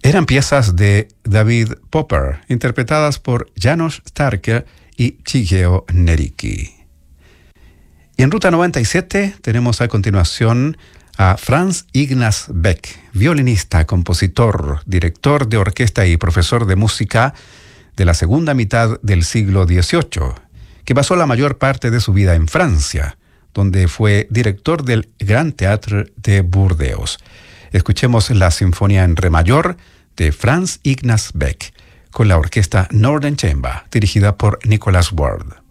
Eran piezas de David Popper, interpretadas por János Starker y Chigeo Nericki. Y en Ruta 97 tenemos a continuación a Franz Ignaz Beck, violinista, compositor, director de orquesta y profesor de música de la segunda mitad del siglo XVIII, que pasó la mayor parte de su vida en Francia, donde fue director del Grand Théâtre de Burdeos. Escuchemos la Sinfonía en Re mayor de Franz Ignaz Beck, con la orquesta Northern Chamber, dirigida por Nicholas Ward.